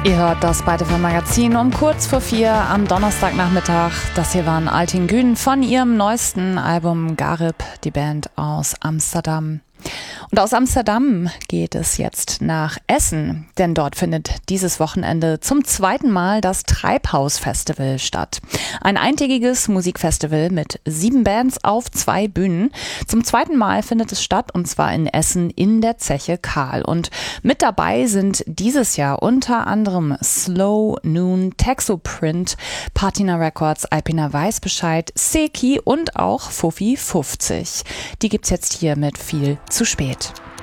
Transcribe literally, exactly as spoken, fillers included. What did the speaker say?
Ihr hört das Beitefall Magazin um kurz vor vier am Donnerstagnachmittag. Das hier waren Altin Gün von ihrem neuesten Album Garib, die Band aus Amsterdam. Und aus Amsterdam geht es jetzt nach Essen, denn dort findet dieses Wochenende zum zweiten Mal das Treibhaus-Festival statt. Ein eintägiges Musikfestival mit sieben Bands auf zwei Bühnen. Zum zweiten Mal findet es statt, und zwar in Essen in der Zeche Karl. Und mit dabei sind dieses Jahr unter anderem Slow Noon, Texoprint, Patina Records, Alpina Weißbescheid, Seki und auch Fuffi fünfzig. Die gibt's jetzt hier mit viel zu spät.